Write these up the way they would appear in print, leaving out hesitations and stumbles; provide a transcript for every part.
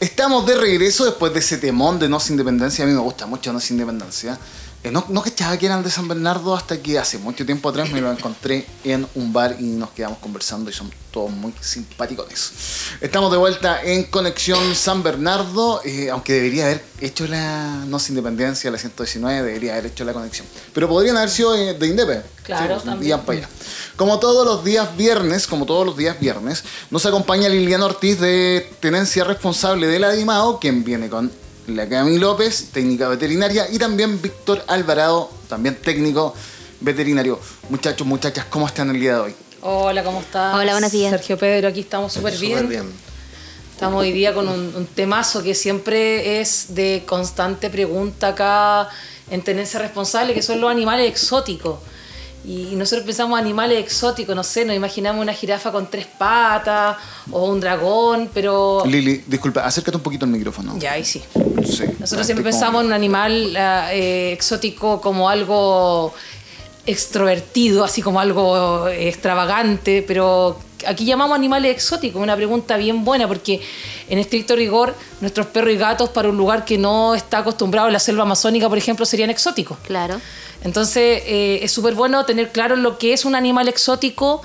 Estamos de regreso después de ese temón de Nos Independencia. A mí me gusta mucho Nos Independencia. No cachaba que eran de San Bernardo hasta que hace mucho tiempo atrás me lo encontré en un bar y nos quedamos conversando y son todos muy simpáticos. Estamos de vuelta en Conexión San Bernardo, aunque debería haber hecho la Nos Independencia, la 119, debería haber hecho la conexión. Pero podrían haber sido de Indepe. Claro, sí, también. Para allá. Como todos los días viernes, nos acompaña Liliana Ortiz de Tenencia Responsable de la DIMAO, quien viene con la Cami López, técnica veterinaria, y también Víctor Alvarado, también técnico veterinario. Muchachos, muchachas, ¿cómo están el día de hoy? Hola, ¿cómo estás? Hola, buenos días. Sergio, Pedro, aquí estamos súper bien. Estamos hoy día con un temazo que siempre es de constante pregunta acá en Tenencia Responsable, que son los animales exóticos. Y nosotros pensamos animales exóticos, no sé, nos imaginamos una jirafa con 3 patas o un dragón, pero... Lili, disculpa, acércate un poquito al micrófono. Ya, ahí sí. Sí. Nosotros siempre pensamos en un animal exótico como algo extrovertido, así como algo extravagante, pero aquí llamamos animales exóticos, una pregunta bien buena, porque en estricto rigor nuestros perros y gatos para un lugar que no está acostumbrado a la selva amazónica, por ejemplo, serían exóticos. Claro. Entonces es súper bueno tener claro lo que es un animal exótico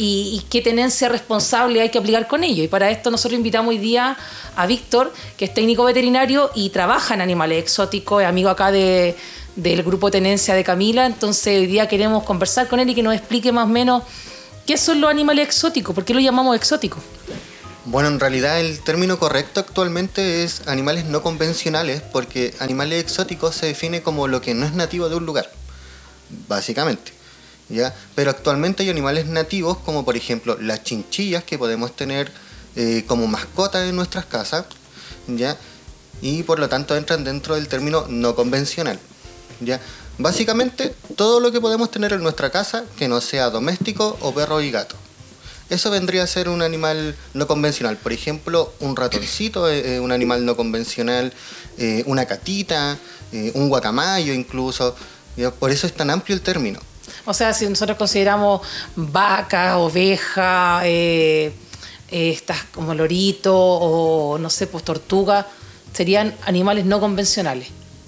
y qué tenencia responsable hay que aplicar con ello. Y para esto nosotros invitamos hoy día a Víctor, que es técnico veterinario y trabaja en animales exóticos, es amigo acá del grupo de tenencia de Camila. Entonces hoy día queremos conversar con él y que nos explique más o menos qué son los animales exóticos, por qué lo llamamos exóticos. Bueno, en realidad el término correcto actualmente es animales no convencionales, porque animales exóticos se define como lo que no es nativo de un lugar, básicamente, ¿ya? Pero actualmente hay animales nativos, como por ejemplo las chinchillas, que podemos tener como mascota en nuestras casas, ¿ya? Y por lo tanto entran dentro del término no convencional, ¿ya? Básicamente todo lo que podemos tener en nuestra casa que no sea doméstico o perro y gato. Eso vendría a ser un animal no convencional. Por ejemplo, un ratoncito es un animal no convencional, una catita, un guacamayo incluso. Por eso es tan amplio el término. O sea, si nosotros consideramos vaca, oveja, estas como lorito o no sé, pues tortuga, serían animales no convencionales.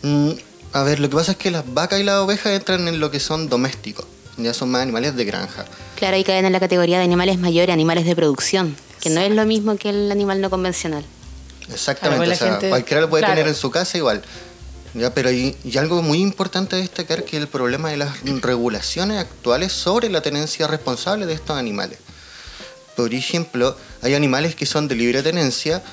A ver, lo que pasa es que las vacas y las ovejas entran en lo que son domésticos. Ya son más animales de granja. Claro, ahí caen en la categoría de animales mayores, animales de producción, que no es lo mismo que el animal no convencional. Exactamente, claro, o sea, cualquiera lo puede tener en su casa igual. Ya, pero y algo muy importante a destacar, que el problema de las regulaciones actuales sobre la tenencia responsable de estos animales. Por ejemplo, hay animales que son de libre tenencia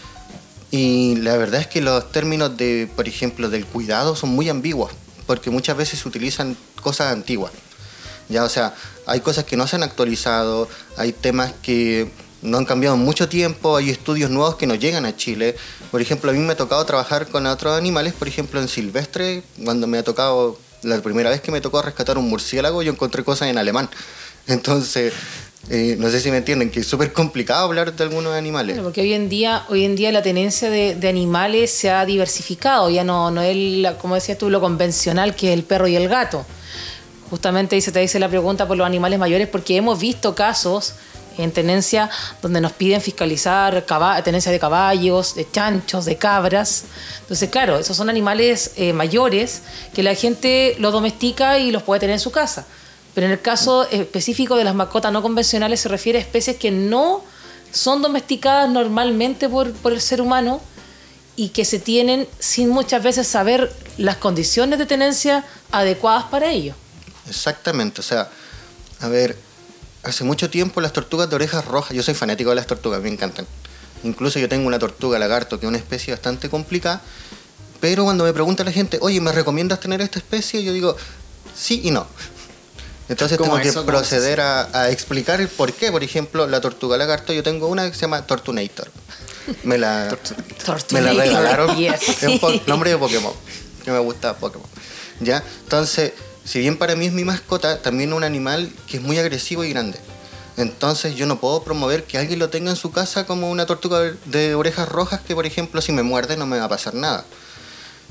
y la verdad es que los términos de, por ejemplo, del cuidado son muy ambiguos, porque muchas veces se utilizan cosas antiguas. Ya, o sea, hay cosas que no se han actualizado, hay temas que no han cambiado en mucho tiempo, hay estudios nuevos que no llegan a Chile. Por ejemplo, a mí me ha tocado trabajar con otros animales, por ejemplo, en silvestre, cuando me ha tocado, la primera vez que me tocó rescatar un murciélago, yo encontré cosas en alemán. Entonces, no sé si me entienden, que es súper complicado hablar de algunos animales. Bueno, porque hoy en día la tenencia de animales se ha diversificado, ya no es, como decías tú, lo convencional que es el perro y el gato. Justamente ahí se te dice la pregunta por los animales mayores, porque hemos visto casos en tenencia donde nos piden fiscalizar tenencia de caballos, de chanchos, de cabras. Entonces, claro, esos son animales mayores que la gente los domestica y los puede tener en su casa. Pero en el caso específico de las mascotas no convencionales se refiere a especies que no son domesticadas normalmente por el ser humano y que se tienen sin muchas veces saber las condiciones de tenencia adecuadas para ello. Exactamente, o sea, a ver, hace mucho tiempo las tortugas de orejas rojas, yo soy fanático de las tortugas, me encantan. Incluso yo tengo una tortuga lagarto, que es una especie bastante complicada, pero cuando me pregunta la gente, oye, ¿me recomiendas tener esta especie? Yo digo, sí y no. Entonces tengo que proceder a explicar el por qué. Por ejemplo, la tortuga lagarto, yo tengo una que se llama Tortunator. Me la regalaron. Yes. Es un nombre de Pokémon, que me gusta Pokémon. ¿Ya? Entonces, si bien para mí es mi mascota, también es un animal que es muy agresivo y grande. Entonces yo no puedo promover que alguien lo tenga en su casa como una tortuga de orejas rojas que, por ejemplo, si me muerde no me va a pasar nada.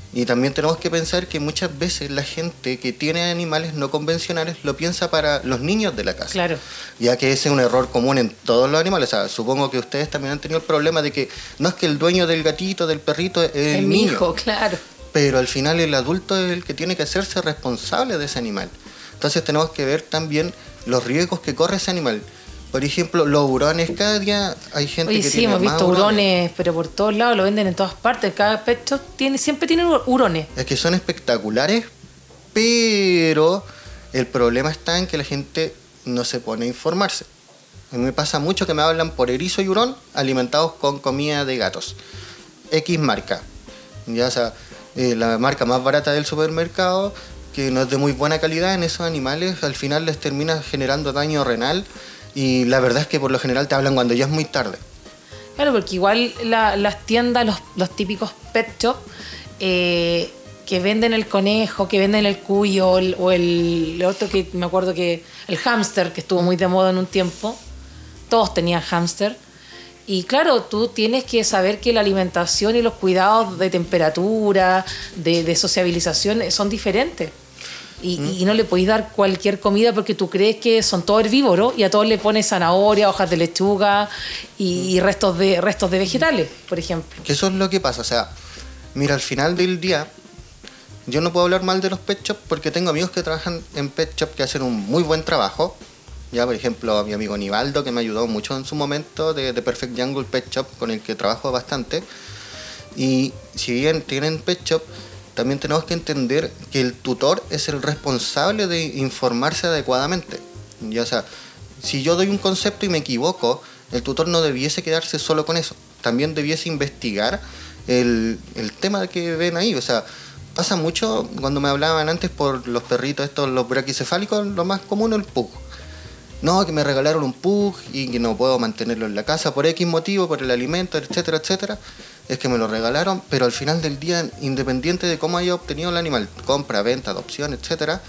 Y también tenemos que pensar que muchas veces la gente que tiene animales no convencionales lo piensa para los niños de la casa. Claro. Ya que ese es un error común en todos los animales. O sea, supongo que ustedes también han tenido el problema de que no es que el dueño del gatito, del perrito, es el mi niño. hijo, claro. Pero al final el adulto es el que tiene que hacerse responsable de ese animal. Entonces tenemos que ver también los riesgos que corre ese animal. Por ejemplo, los hurones, cada día hay gente Oye, que sí, tiene hemos más visto hurones, pero por todos lados, lo venden en todas partes. Cada pet shop siempre tiene hurones. Es que son espectaculares, pero el problema está en que la gente no se pone a informarse. A mí me pasa mucho que me hablan por erizo y hurón alimentados con comida de gatos. X marca. Ya, o sea, la marca más barata del supermercado, que no es de muy buena calidad en esos animales, al final les termina generando daño renal. Y la verdad es que por lo general te hablan cuando ya es muy tarde. Claro, porque igual las tiendas, los típicos pet shop, que venden el conejo, que venden el cuyo, o el otro que me acuerdo que el hámster, que estuvo muy de moda en un tiempo, todos tenían hámster. Y claro, tú tienes que saber que la alimentación y los cuidados de temperatura, de sociabilización son diferentes. Y no le podéis dar cualquier comida porque tú crees que son todos herbívoros y a todos le pones zanahoria, hojas de lechuga y restos de vegetales, por ejemplo. Que eso es lo que pasa. O sea, mira, al final del día, yo no puedo hablar mal de los pet shops porque tengo amigos que trabajan en pet shop que hacen un muy buen trabajo. Ya, por ejemplo, a mi amigo Nivaldo, que me ayudó mucho en su momento, de Perfect Jungle Pet Shop, con el que trabajo bastante. Y si bien tienen pet shop, también tenemos que entender que el tutor es el responsable de informarse adecuadamente. Ya, o sea, si yo doy un concepto y me equivoco, el tutor no debiese quedarse solo con eso. También debiese investigar el tema que ven ahí. O sea, pasa mucho cuando me hablaban antes por los perritos estos, los braquicefálicos, lo más común el pug. No, que me regalaron un pug y que no puedo mantenerlo en la casa por X motivo, por el alimento, etcétera, etcétera. Es que me lo regalaron, pero al final del día, independiente de cómo haya obtenido el animal, compra, venta, adopción, etcétera,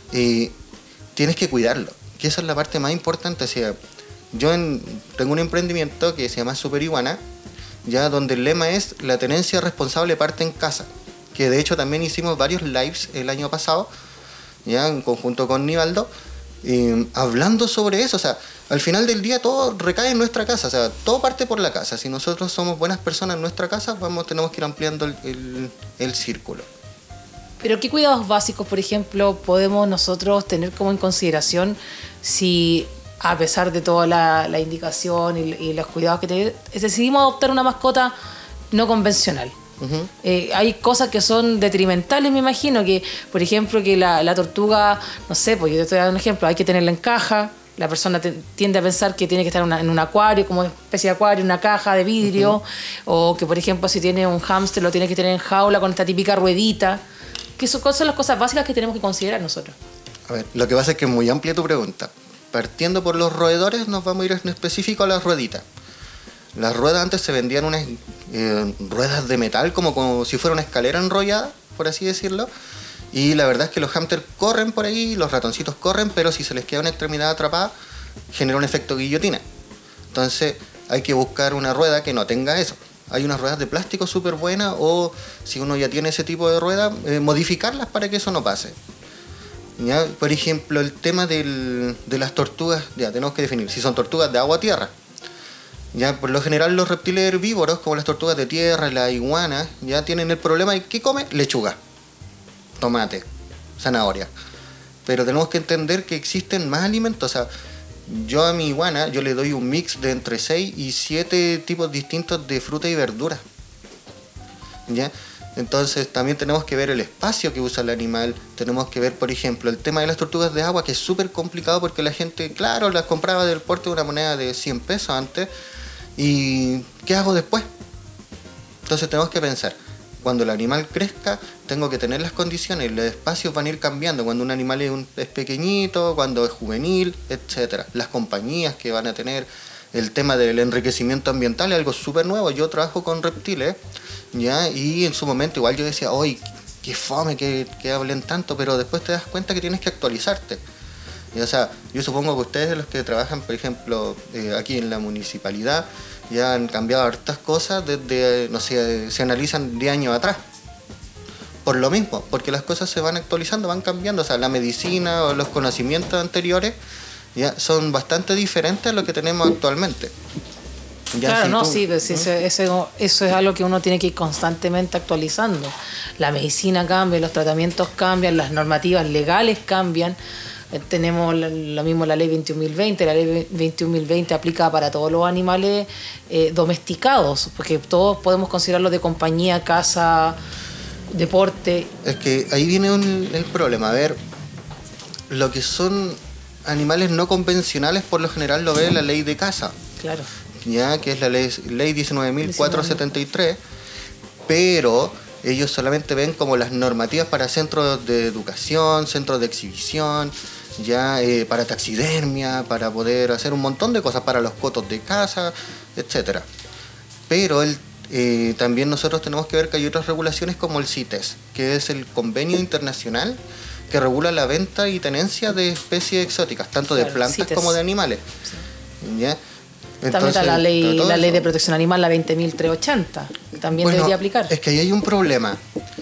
tienes que cuidarlo. Que esa es la parte más importante. O sea, yo tengo un emprendimiento que se llama Super Iguana, ya donde el lema es la tenencia responsable parte en casa. Que de hecho también hicimos varios lives el año pasado, ya en conjunto con Nivaldo, hablando sobre eso. O sea, al final del día todo recae en nuestra casa, o sea, todo parte por la casa. Si nosotros somos buenas personas en nuestra casa, tenemos que ir ampliando el círculo. Pero ¿qué cuidados básicos, por ejemplo, podemos nosotros tener como en consideración si, a pesar de toda la indicación y los cuidados que tenemos, decidimos adoptar una mascota no convencional? Uh-huh. Hay cosas que son detrimentales, me imagino, que por ejemplo que la tortuga, no sé, pues yo te estoy dando un ejemplo, hay que tenerla en caja, la persona tiende a pensar que tiene que estar en un acuario, como especie de acuario, una caja de vidrio, uh-huh. O que por ejemplo si tiene un hámster lo tiene que tener en jaula con esta típica ruedita, que son las cosas básicas que tenemos que considerar nosotros. A ver, lo que pasa es que es muy amplia tu pregunta. Partiendo por los roedores, nos vamos a ir en específico a las rueditas. Las ruedas antes se vendían unas ruedas de metal, como si fuera una escalera enrollada, por así decirlo. Y la verdad es que los hámsters corren por ahí, los ratoncitos corren, pero si se les queda una extremidad atrapada, genera un efecto guillotina. Entonces hay que buscar una rueda que no tenga eso. Hay unas ruedas de plástico súper buenas, o si uno ya tiene ese tipo de rueda, modificarlas para que eso no pase. ¿Ya? Por ejemplo, el tema de las tortugas, ya tenemos que definir si son tortugas de agua o tierra. Ya, por lo general los reptiles herbívoros, como las tortugas de tierra, las iguanas, ya tienen el problema de ¿qué come? Lechuga, tomate, zanahoria. Pero tenemos que entender que existen más alimentos. O sea, yo a mi iguana yo le doy un mix de entre 6 y 7 tipos distintos de fruta y verdura. ¿Ya? Entonces también tenemos que ver el espacio que usa el animal. Tenemos que ver, por ejemplo, el tema de las tortugas de agua, que es súper complicado porque la gente, claro, las compraba del porte de una moneda de 100 pesos antes. ¿Y qué hago después? Entonces tenemos que pensar, cuando el animal crezca, tengo que tener las condiciones, los espacios van a ir cambiando, cuando un animal es pequeñito, cuando es juvenil, etc. Las compañías que van a tener, el tema del enriquecimiento ambiental es algo súper nuevo. Yo trabajo con reptiles, ¿ya? Y en su momento igual yo decía, ¡ay, qué fome que hablen tanto! Pero después te das cuenta que tienes que actualizarte. Y, o sea, yo supongo que ustedes, los que trabajan, por ejemplo, aquí en la municipalidad, ya han cambiado hartas cosas desde, no sé, se analizan 10 años atrás. por lo mismo, porque las cosas se van actualizando, van cambiando, o sea, la medicina o los conocimientos anteriores ya son bastante diferentes a lo que tenemos actualmente. Ya, claro, si no, tú- sí, pues, sí, eso es algo que uno tiene que ir constantemente actualizando. La medicina cambia, los tratamientos cambian, las normativas legales cambian. Tenemos lo mismo la ley 21.020. La ley 21.020 aplica para todos los animales domesticados, porque todos podemos considerarlos de compañía, casa, deporte. Es que ahí viene el problema. A ver, lo que son animales no convencionales por lo general lo ve la ley de caza, Claro. ya que es la ley 19.473, pero ellos solamente ven como las normativas para centros de educación, centros de exhibición, ya para taxidermia, para poder hacer un montón de cosas, para los cotos de caza, etcétera. Pero también nosotros tenemos que ver que hay otras regulaciones como el CITES, que es el convenio internacional que regula la venta y tenencia de especies exóticas, tanto de Claro, plantas CITES. como de animales. ¿Ya? También está la Entonces, todo ley eso- de protección animal, la 20.380. También Bueno, debería aplicar. Es que ahí hay un problema.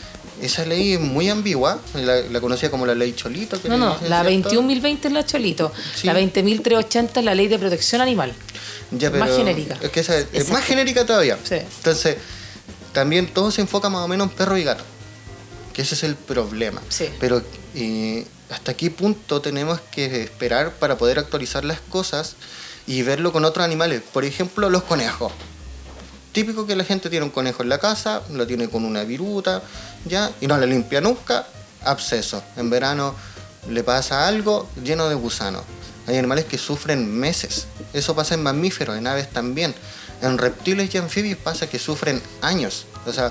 Esa ley es muy ambigua, la conocía como la ley Cholito. Que No, le no, dicen, la ¿cierto? 21.020 es la Cholito. Sí. La 20.380 es la ley de protección animal. Ya, más genérica. Es que esa es Exacto. más genérica todavía. Sí. Entonces, también todo se enfoca más o menos en perro y gato. Que ese es el problema. Sí. Pero ¿hasta qué punto tenemos que esperar para poder actualizar las cosas y verlo con otros animales? Por ejemplo, los conejos. Típico que la gente tiene un conejo en la casa, lo tiene con una viruta, ya, y no le limpia nunca, absceso. En verano le pasa algo lleno de gusanos. Hay animales que sufren meses. Eso pasa en mamíferos, en aves también. En reptiles y anfibios pasa que sufren años. O sea,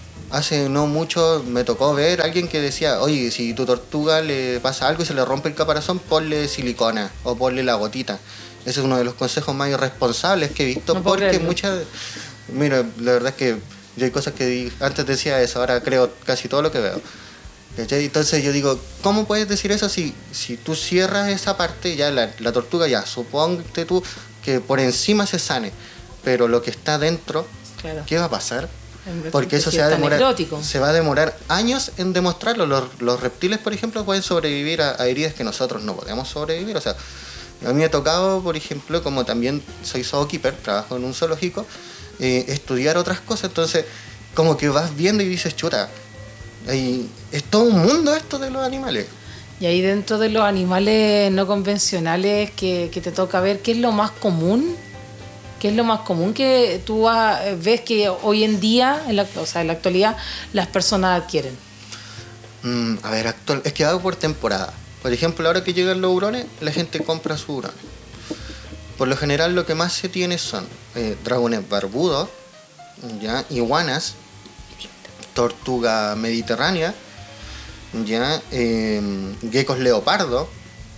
hace no mucho me tocó ver a alguien que decía, oye, si tu tortuga le pasa algo y se le rompe el caparazón, ponle silicona o ponle la gotita. Ese es uno de los consejos más irresponsables que he visto, No puedo porque creerlo. muchas... Mira, la verdad es que yo hay cosas que antes decía eso, ahora creo casi todo lo que veo. ¿Cachai? Entonces yo digo, ¿cómo puedes decir eso si tú cierras esa parte, ya la tortuga ya, suponte tú que por encima se sane, pero lo que está dentro, Claro. ¿qué va a pasar? En- Porque eso si se va a está demorar, necrótico. se va a demorar años en demostrarlo. Los reptiles, por ejemplo, pueden sobrevivir a heridas que nosotros no podemos sobrevivir. O sea, a mí me ha tocado, por ejemplo, como también soy zookeeper, trabajo en un zoológico, estudiar otras cosas. Entonces, como que vas viendo y dices, chuta, es todo un mundo esto de los animales. Y ahí dentro de los animales no convencionales que te toca ver, ¿qué es lo más común? ¿Qué es lo más común que tú ves que hoy en día, en la actualidad, las personas adquieren? A ver, es que va por temporada. Por ejemplo, ahora que llegan los hurones, la gente compra sus hurones. Por lo general, lo que más se tiene son dragones barbudos, ya, iguanas, tortuga mediterránea, ya, geckos leopardo,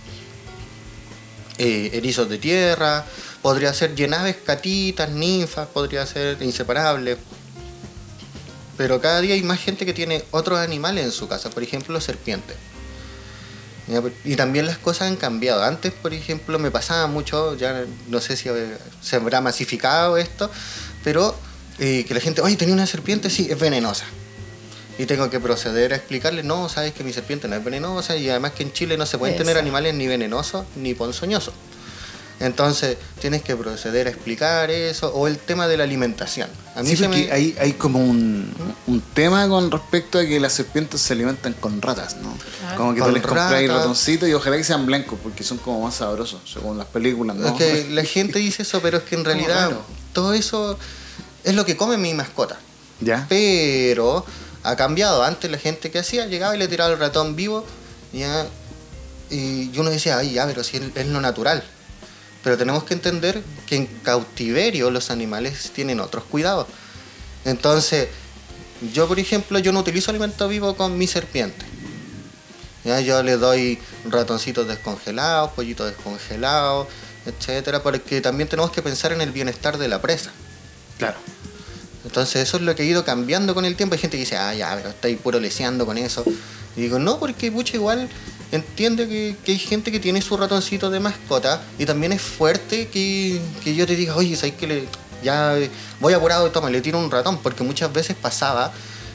erizos de tierra, podría ser llenaves, catitas, ninfas, podría ser inseparables. Pero cada día hay más gente que tiene otros animales en su casa, por ejemplo, serpientes. Y también las cosas han cambiado. Antes, por ejemplo, me pasaba mucho, ya no sé si se habrá masificado esto, pero que la gente, oye, tenía una serpiente, sí, es venenosa. Y tengo que proceder a explicarle, no, sabes que mi serpiente no es venenosa, y además que en Chile no se pueden tener Eso. animales ni venenosos ni ponzoñosos. Entonces, tienes que proceder a explicar eso, o el tema de la alimentación. A mí Sí, se porque me... hay como un tema con respecto a que las serpientes se alimentan con ratas, ¿no? Ah. Como que Con tú les compras ratas. ratoncitos y ojalá que sean blancos porque son como más sabrosos, según las películas, ¿no? Es que la gente dice eso, pero es que en realidad raro. todo eso es lo que come mi mascota. ¿Ya? Pero ha cambiado. Antes la gente que hacía llegaba y le tiraba el ratón vivo, ya, y uno decía, ay, ya, pero si es lo natural. Pero tenemos que entender que en cautiverio los animales tienen otros cuidados. Entonces, yo por ejemplo, yo no utilizo alimento vivo con mi serpiente. Ya, yo le doy ratoncitos descongelados, pollitos descongelados, etcétera, porque también tenemos que pensar en el bienestar de la presa. Claro. Entonces eso es lo que ha ido cambiando con el tiempo. Hay gente que dice, ah, ya, pero estáis puro leseando con eso. Y digo, no, porque pucha, igual entiende que hay gente que tiene su ratoncito de mascota y también es fuerte que yo te diga, oye, ¿sabes que ya voy apurado y toma, le tiro un ratón? Porque muchas veces pasaba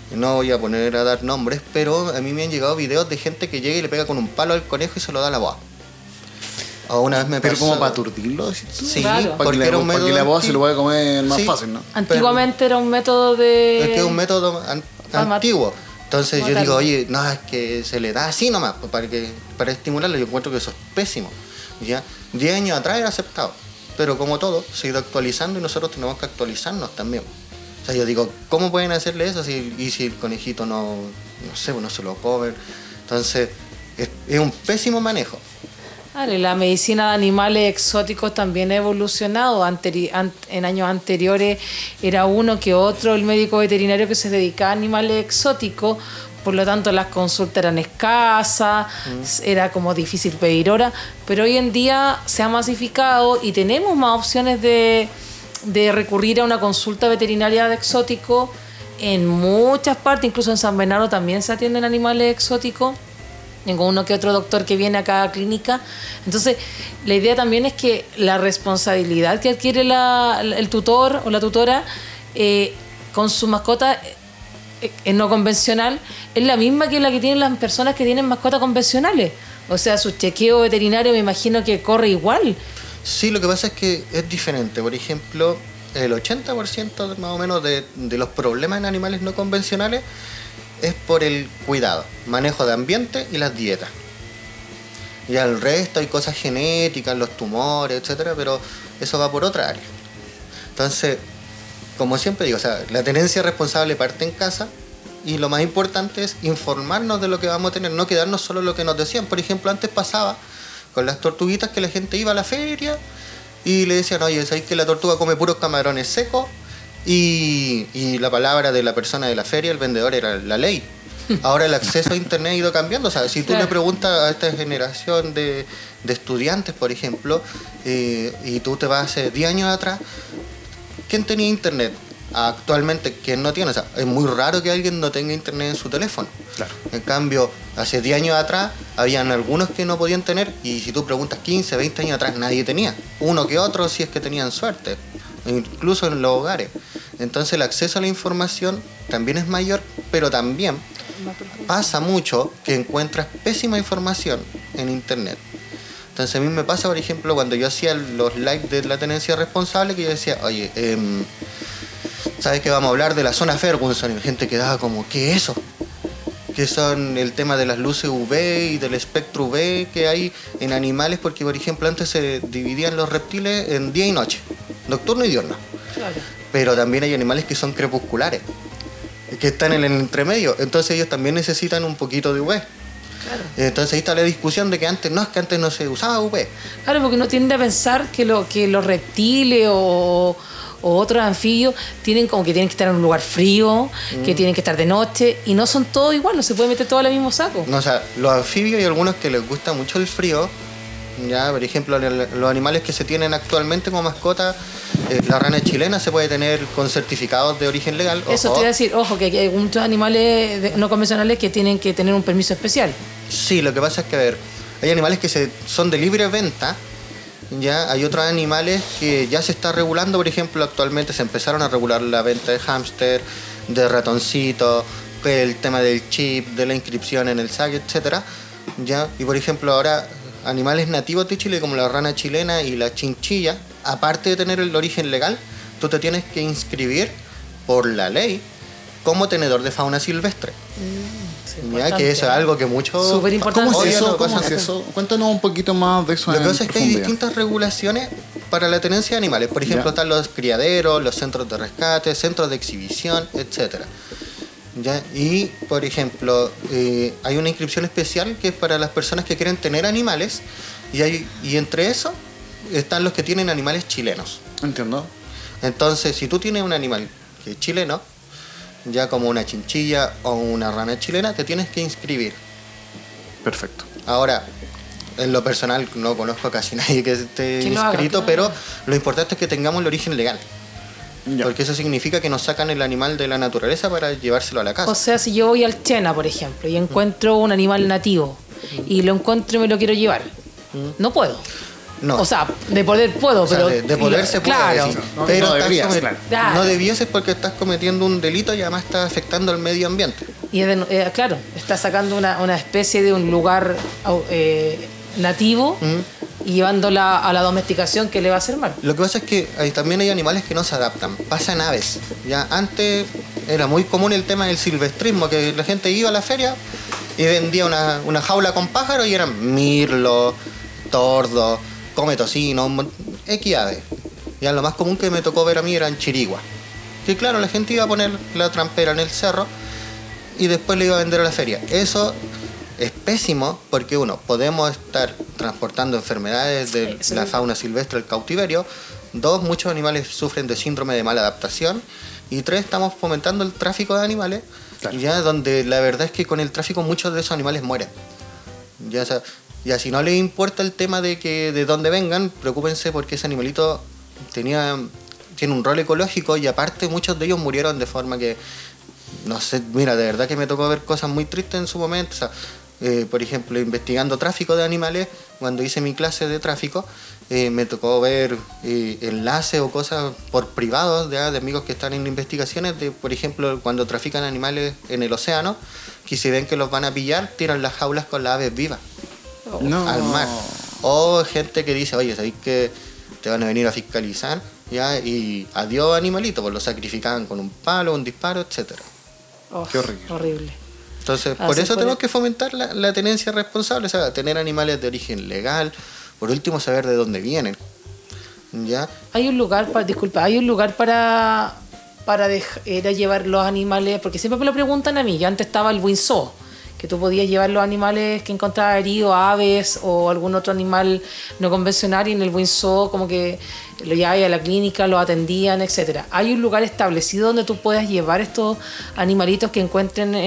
No voy a poner a dar nombres, pero a mí me han llegado videos de gente que llega y le pega con un palo al conejo y se lo da a la boa. O una vez me Pero pasó... como para aturdirlo, decís tú. Sí, Claro. Para porque que, era un para que método la voz se lo pueda comer más Sí. fácil, ¿no? Antiguamente era un método Es que es de... un método antiguo. Entonces yo matarlo. digo, oye, no, es que se le da así nomás, pues, para estimularlo. Yo encuentro que eso es pésimo. ¿Ya? 10 años atrás era aceptado. Pero como todo, se ha ido actualizando y nosotros tenemos que actualizarnos también. O sea, yo digo, ¿cómo pueden hacerle eso y si el conejito no sé, no se lo comen? Entonces, es un pésimo manejo. Claro, y la medicina de animales exóticos también ha evolucionado. En años anteriores era uno que otro el médico veterinario que se dedicaba a animales exóticos, por lo tanto las consultas eran escasas, era como difícil pedir hora, pero hoy en día se ha masificado y tenemos más opciones de recurrir a una consulta veterinaria de exótico en muchas partes, incluso en San Bernardo también se atienden animales exóticos. Tengo uno que otro doctor que viene a cada clínica. Entonces, la idea también es que la responsabilidad que adquiere el tutor o la tutora con su mascota no convencional es la misma que la que tienen las personas que tienen mascotas convencionales. O sea, su chequeo veterinario me imagino que corre igual. Sí, lo que pasa es que es diferente. Por ejemplo, el 80% más o menos de los problemas en animales no convencionales es por el cuidado, manejo de ambiente y las dietas. Y al resto hay cosas genéticas, los tumores, etcétera, pero eso va por otra área. Entonces, como siempre digo, o sea, la tenencia responsable parte en casa y lo más importante es informarnos de lo que vamos a tener, no quedarnos solo en lo que nos decían. Por ejemplo, antes pasaba con las tortuguitas que la gente iba a la feria y le decían, oye, ¿sabes que la tortuga come puros camarones secos? Y la palabra de la persona de la feria, el vendedor, era la ley. Ahora el acceso a internet ha ido cambiando. O sea, si tú le preguntas a esta generación de estudiantes, por ejemplo, y tú te vas hace 10 años atrás, ¿quién tenía internet? Actualmente, ¿quién no tiene? O sea, es muy raro que alguien no tenga internet en su teléfono. Claro. En cambio, hace 10 años atrás, habían algunos que no podían tener, y si tú preguntas 15, 20 años atrás, nadie tenía. Uno que otro, si es que tenían suerte, incluso en los hogares. Entonces el acceso a la información también es mayor, pero también pasa mucho que encuentras pésima información en internet. Entonces a mí me pasa, por ejemplo, cuando yo hacía los live de la tenencia responsable, que yo decía, oye, ¿sabes que vamos a hablar de la zona Ferguson? Y la gente quedaba como, ¿qué es eso? Que son el tema de las luces UV y del espectro UV que hay en animales, porque por ejemplo antes se dividían los reptiles en día y noche, nocturno y diurno. Claro. Pero también hay animales que son crepusculares, que están en el entremedio, entonces ellos también necesitan un poquito de UV. Claro. Entonces ahí está la discusión de que antes no se usaba UV. Claro, porque uno tiende a pensar que los reptiles o otros anfibios tienen como que tienen que estar en un lugar frío, que tienen que estar de noche, y no son todos igual, no se puede meter todo al mismo saco. No, o sea, los anfibios hay algunos que les gusta mucho el frío. Ya, por ejemplo, los animales que se tienen actualmente como mascota, la rana chilena se puede tener con certificados de origen legal. Eso te iba a decir, ojo, que hay muchos animales no convencionales que tienen que tener un permiso especial. Sí, lo que pasa es que, a ver, hay animales que son de libre venta. Ya hay otros animales que ya se está regulando. Por ejemplo, actualmente se empezaron a regular la venta de hámster, de ratoncito, el tema del chip, de la inscripción en el SAC, etcétera. Ya, y por ejemplo ahora animales nativos de Chile como la rana chilena y la chinchilla, aparte de tener el origen legal, tú te tienes que inscribir por la ley como tenedor de fauna silvestre. Ya, que eso es algo que muchos... Súper importante. ¿Cómo es Oye, eso? no, ¿Cómo pasa- es eso? Cuéntanos un poquito más de eso. Lo que en pasa es que hay profundidad. distintas regulaciones para la tenencia de animales. Por ejemplo, Ya. están los criaderos, los centros de rescate, centros de exhibición, etcétera. ¿Ya? Y, por ejemplo, hay una inscripción especial que es para las personas que quieren tener animales, y entre eso están los que tienen animales chilenos. Entiendo. Entonces, si tú tienes un animal que es chileno, ya como una chinchilla o una rana chilena, te tienes que inscribir. Perfecto. Ahora, en lo personal no conozco a casi nadie que esté Que lo haga, inscrito, claro. pero lo importante es que tengamos el origen legal. Ya. Porque eso significa que nos sacan el animal de la naturaleza para llevárselo a la casa. O sea, si yo voy al Chena, por ejemplo, y encuentro un animal nativo y lo encuentro y me lo quiero llevar, no puedo. No. O sea, de poder puedo, O sea, pero... de poder se puede claro. decir. No, Pero no estás deberías, claro. no debieses porque estás cometiendo un delito y además estás afectando al medio ambiente. Y claro, está sacando una especie de un lugar nativo y llevándola a la domesticación que le va a hacer mal. Lo que pasa es que también hay animales que no se adaptan. Pasan aves. Ya antes era muy común el tema del silvestrismo, que la gente iba a la feria y vendía una jaula con pájaros y eran mirlo, tordo, come tocino, X aves. Ya lo más común que me tocó ver a mí eran chiriguas. Que claro, la gente iba a poner la trampera en el cerro y después le iba a vender a la feria. Eso es pésimo porque uno, podemos estar transportando enfermedades de la fauna silvestre al cautiverio. Dos, muchos animales sufren de síndrome de mala adaptación. Y tres, estamos fomentando el tráfico de animales, claro. Ya donde la verdad es que con el tráfico muchos de esos animales mueren. Ya si no les importa el tema de dónde vengan, preocúpense porque ese animalito tiene un rol ecológico y aparte muchos de ellos murieron de forma que, no sé, mira, de verdad que me tocó ver cosas muy tristes en su momento. O sea, por ejemplo, investigando tráfico de animales, cuando hice mi clase de tráfico, me tocó ver enlaces o cosas por privados de amigos que están en investigaciones de, por ejemplo, cuando trafican animales en el océano, que si ven que los van a pillar, tiran las jaulas con las aves vivas al mar. O gente que dice, oye, ¿sabéis que te van a venir a fiscalizar? ¿Ya? Y adiós animalito, pues lo sacrificaban con un palo, un disparo, etcétera. Qué horrible. Horrible. Entonces, por eso tenemos que fomentar la tenencia responsable, o sea, tener animales de origen legal, por último saber de dónde vienen. ¿Ya? Hay un lugar para ir a llevar los animales, porque siempre me lo preguntan a mí. Yo antes estaba el Windsor, que tú podías llevar los animales que encontrabas heridos, aves o algún otro animal no convencional, y en el Windsor como que lo llevabas a la clínica, lo atendían, etcétera. Hay un lugar establecido donde tú puedas llevar estos animalitos que encuentren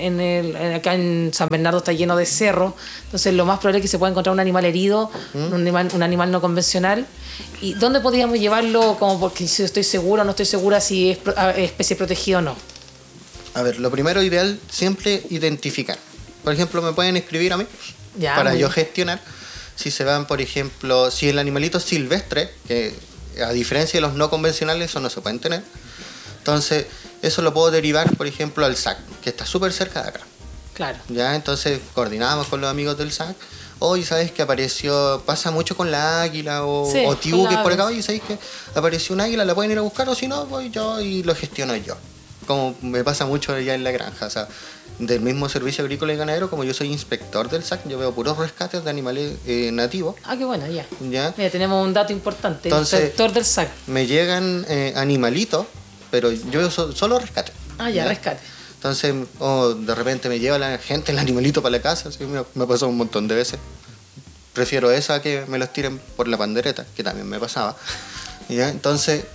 acá en San Bernardo está lleno de cerros, entonces lo más probable es que se pueda encontrar un animal herido, un animal no convencional. ¿Y dónde podríamos llevarlo? Como porque si estoy segura o no estoy segura si es especie protegida o no. A ver, lo primero ideal, siempre identificar. Por ejemplo, me pueden escribir a mí para yo gestionar. Si se van, por ejemplo, si el animalito es silvestre, que a diferencia de los no convencionales, eso no se pueden tener. Entonces, eso lo puedo derivar, por ejemplo, al SAC, que está súper cerca de acá. Claro. Ya, entonces coordinamos con los amigos del SAC. Hoy, ¿sabes que apareció? Pasa mucho con la águila o tibuques por acá. Oye, ¿sabéis que apareció una águila? ¿La pueden ir a buscar? O si no, voy yo y lo gestiono yo. Como me pasa mucho allá en la granja. O sea, del mismo servicio agrícola y ganadero, como yo soy inspector del SAC, yo veo puros rescates de animales nativos. Ah, qué bueno, ya. ¿Ya? Mira, tenemos un dato importante. Entonces, inspector del SAC. Me llegan animalitos, pero yo veo solo rescate. Ah, ya, rescate. Entonces, de repente me lleva la gente el animalito para la casa. Así, me pasó un montón de veces. Prefiero eso a que me los tiren por la pandereta, que también me pasaba. ¿Ya? Entonces,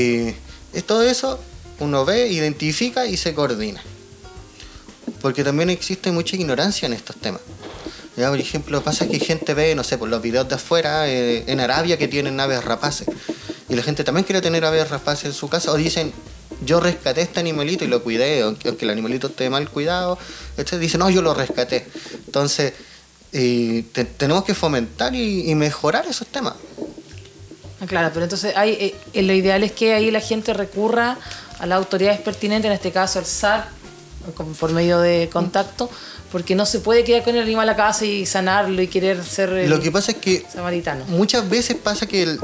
todo eso uno ve, identifica y se coordina. Porque también existe mucha ignorancia en estos temas. ¿Ya? Por ejemplo, pasa que gente ve, no sé, por los videos de afuera, en Arabia, que tienen aves rapaces. Y la gente también quiere tener aves rapaces en su casa. O dicen, yo rescaté este animalito y lo cuidé, aunque el animalito esté mal cuidado. Dicen, no, yo lo rescaté. Entonces, tenemos que fomentar y mejorar esos temas. Claro, pero entonces lo ideal es que ahí la gente recurra a las autoridades pertinentes, en este caso al SAC, por medio de contacto, porque no se puede quedar con el animal a la casa y sanarlo y querer ser lo que pasa es que samaritano. Muchas veces pasa que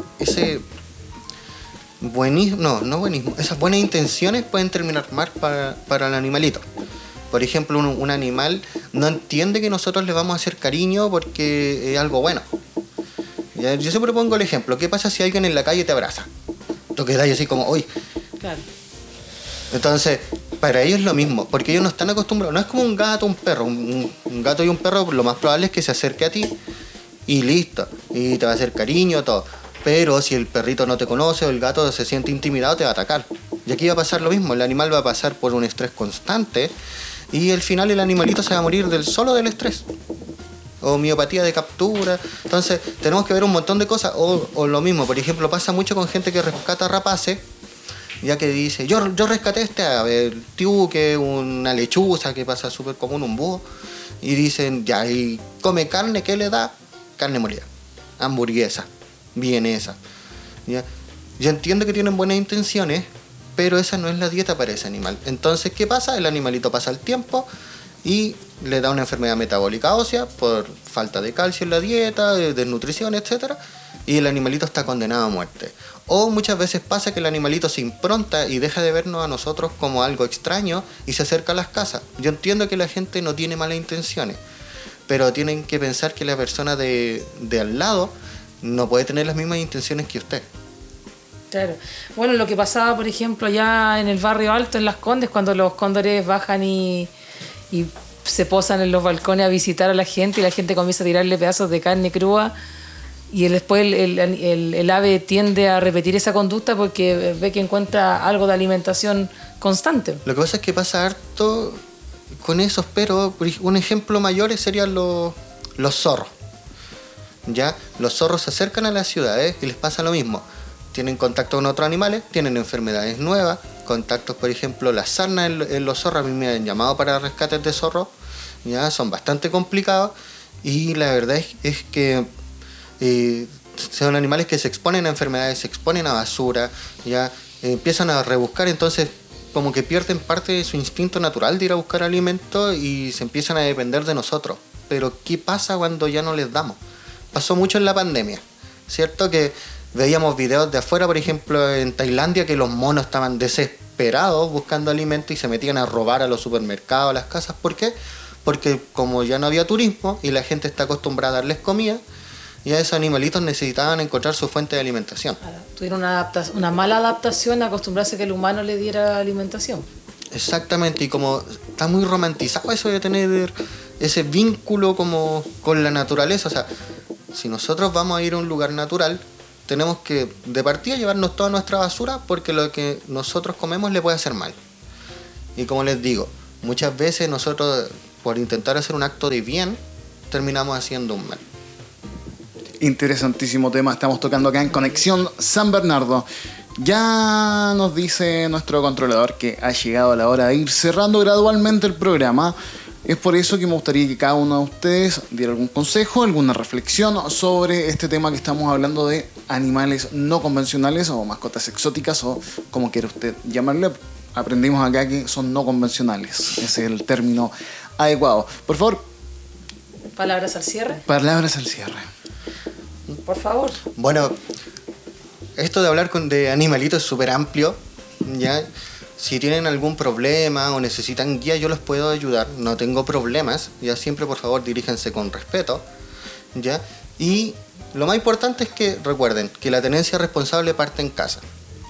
esas buenas intenciones pueden terminar mal para el animalito. Por ejemplo, un animal no entiende que nosotros le vamos a hacer cariño porque es algo bueno. ¿Ya? Yo siempre pongo el ejemplo, ¿qué pasa si alguien en la calle te abraza? Tú quedas así como, uy. Claro. Entonces, para ellos es lo mismo, porque ellos no están acostumbrados. No es como un gato o un perro. Un gato y un perro, lo más probable es que se acerque a ti y listo. Y te va a hacer cariño, todo. Pero si el perrito no te conoce o el gato se siente intimidado, te va a atacar. Y aquí va a pasar lo mismo. El animal va a pasar por un estrés constante y al final el animalito se va a morir solo del estrés. O miopatía de captura. Entonces, tenemos que ver un montón de cosas. O lo mismo, por ejemplo, pasa mucho con gente que rescata rapaces, ya que dice, yo rescaté el tibuque, una lechuza, que pasa súper común, un búho, y dicen, ya, y come carne, ¿qué le da? Carne molida, hamburguesa. vienesa. ¿Ya? Yo entiendo que tienen buenas intenciones, pero esa no es la dieta para ese animal. Entonces, ¿qué pasa? El animalito pasa el tiempo y le da una enfermedad metabólica ósea por falta de calcio en la dieta, de desnutrición, etc. Y el animalito está condenado a muerte. O muchas veces pasa que el animalito se impronta y deja de vernos a nosotros como algo extraño y se acerca a las casas. Yo entiendo que la gente no tiene malas intenciones, pero tienen que pensar que la persona de al lado no puede tener las mismas intenciones que usted. Claro. Bueno, lo que pasaba, por ejemplo, allá en el barrio alto, en Las Condes, cuando los cóndores bajan y se posan en los balcones a visitar a la gente y la gente comienza a tirarle pedazos de carne cruda y después el ave tiende a repetir esa conducta porque ve que encuentra algo de alimentación constante. Lo que pasa es que pasa harto con esos, pero un ejemplo mayor serían los zorros. ¿Ya? Los zorros se acercan a las ciudades y les pasa lo mismo. Tienen contacto con otros animales, tienen enfermedades nuevas, contactos, por ejemplo, las sarnas en los zorros. A mí me han llamado para rescates de zorros, ya son bastante complicados y la verdad es que son animales que se exponen a enfermedades, se exponen a basura, ya empiezan a rebuscar, entonces como que pierden parte de su instinto natural de ir a buscar alimento y se empiezan a depender de nosotros. Pero ¿qué pasa cuando ya no les damos? Pasó mucho en la pandemia, ¿cierto? Que veíamos videos de afuera, por ejemplo, en Tailandia, que los monos estaban desesperados buscando alimento y se metían a robar a los supermercados, a las casas. ¿Por qué? Porque como ya no había turismo y la gente está acostumbrada a darles comida, ya esos animalitos necesitaban encontrar su fuente de alimentación. Tuvieron una mala adaptación a acostumbrarse a que el humano le diera alimentación. Exactamente, y como está muy romantizado eso de tener ese vínculo como con la naturaleza, o sea, si nosotros vamos a ir a un lugar natural, tenemos que de partida llevarnos toda nuestra basura porque lo que nosotros comemos le puede hacer mal. Y como les digo, muchas veces nosotros por intentar hacer un acto de bien terminamos haciendo un mal. Interesantísimo tema estamos tocando acá en Conexión San Bernardo. Ya nos dice nuestro controlador que ha llegado la hora de ir cerrando gradualmente el programa. Es por eso que me gustaría que cada uno de ustedes diera algún consejo, alguna reflexión sobre este tema que estamos hablando de animales no convencionales o mascotas exóticas o como quiera usted llamarle. Aprendimos acá que son no convencionales. Ese es el término adecuado. Por favor. Palabras al cierre. Palabras al cierre. Por favor. Bueno, esto de hablar de animalitos es súper amplio, ¿ya? Si tienen algún problema o necesitan guía, yo los puedo ayudar, no tengo problemas, ya siempre por favor diríjanse con respeto, ¿ya? Y lo más importante es que recuerden que la tenencia responsable parte en casa.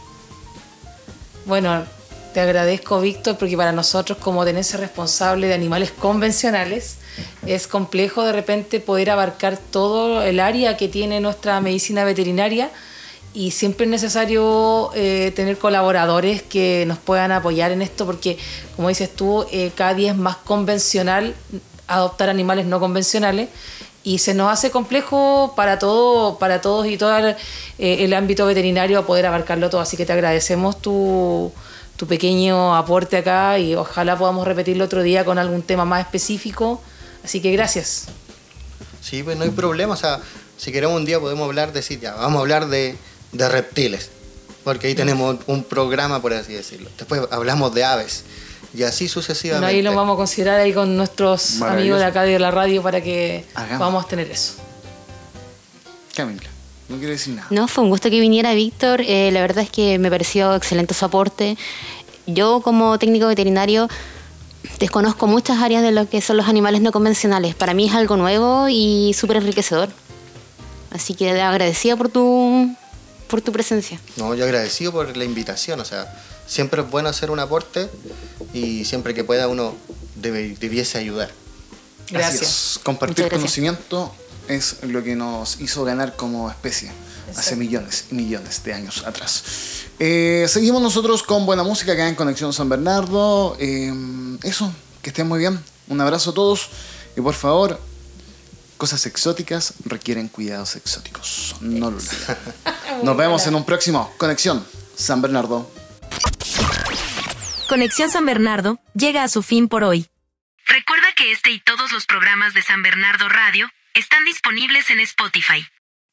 Bueno, te agradezco, Víctor, porque para nosotros como tenencia responsable de animales convencionales es complejo de repente poder abarcar todo el área que tiene nuestra medicina veterinaria. Y siempre es necesario tener colaboradores que nos puedan apoyar en esto porque, como dices tú, cada día es más convencional adoptar animales no convencionales y se nos hace complejo para todos y todo el ámbito veterinario a poder abarcarlo todo. Así que te agradecemos tu pequeño aporte acá y ojalá podamos repetirlo otro día con algún tema más específico. Así que gracias. Sí, pues no hay problema. O sea, si queremos un día podemos hablar vamos a hablar de reptiles, porque ahí tenemos un programa, por así decirlo. Después hablamos de aves y así sucesivamente. Bueno, ahí lo vamos a considerar ahí con nuestros amigos de acá de la radio para que vamos a tener eso. Camila, no quiero decir nada. No, fue un gusto que viniera Víctor. La verdad es que me pareció excelente su aporte. Yo como técnico veterinario desconozco muchas áreas de lo que son los animales no convencionales. Para mí es algo nuevo y súper enriquecedor. Así que agradecida por tu presencia. No, yo agradecido por la invitación, o sea, siempre es bueno hacer un aporte y siempre que pueda uno debiese ayudar. Gracias. Compartir conocimiento es lo que nos hizo ganar como especie. Exacto. Hace millones y millones de años atrás. Seguimos nosotros con buena música acá en Conexión San Bernardo. Eso, que estén muy bien. Un abrazo a todos y por favor, cosas exóticas requieren cuidados exóticos. No lo olviden. Nos vemos en un próximo Conexión San Bernardo. Conexión San Bernardo llega a su fin por hoy. Recuerda que este y todos los programas de San Bernardo Radio están disponibles en Spotify.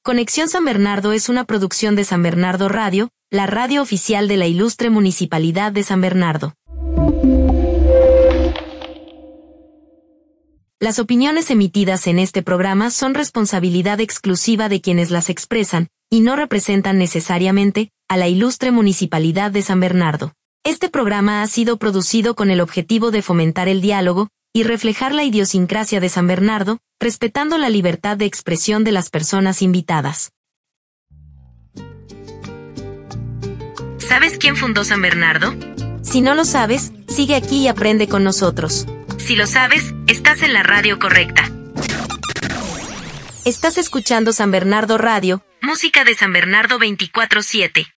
Conexión San Bernardo es una producción de San Bernardo Radio, la radio oficial de la Ilustre Municipalidad de San Bernardo. Las opiniones emitidas en este programa son responsabilidad exclusiva de quienes las expresan, y no representan necesariamente a la Ilustre Municipalidad de San Bernardo. Este programa ha sido producido con el objetivo de fomentar el diálogo y reflejar la idiosincrasia de San Bernardo, respetando la libertad de expresión de las personas invitadas. ¿Sabes quién fundó San Bernardo? Si no lo sabes, sigue aquí y aprende con nosotros. Si lo sabes, estás en la radio correcta. Estás escuchando San Bernardo Radio, música de San Bernardo 24/7.